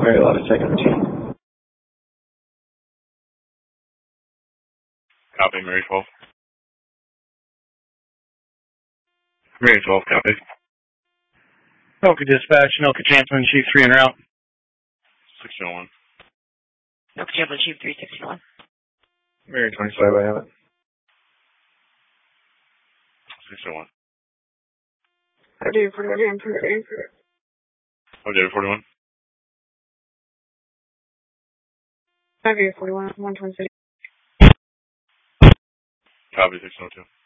Mary 11, second routine. Copy, Mary 12. Mary 12, copy. Noka Dispatch, Noka Champlin, Chief 3 en route. 601. Noka Champlin, Chief 361. Mary 25, I have it. 601. David 41. Oh, David 41. David 41, 120. Copy, 602.